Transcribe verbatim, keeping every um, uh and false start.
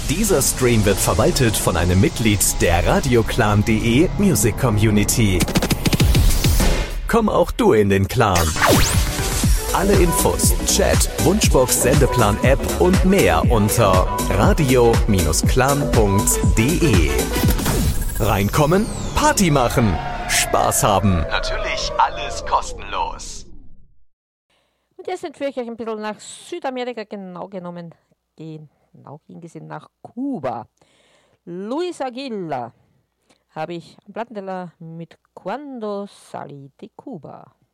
Dieser Stream wird verwaltet von einem Mitglied der radioclan punkt de Music Community. Komm auch du in den Clan. Alle Infos, Chat, Wunschbox, Sendeplan-App und mehr unter radio Bindestrich clan punkt de. Reinkommen, Party machen, Spaß haben. Natürlich alles kostenlos. Und jetzt entführe ich euch ein bisschen nach Südamerika, genau genommen, genau hingesehen nach Kuba. Luis Aguilar habe ich am Plattenteller mit Cuando Salí de Cuba.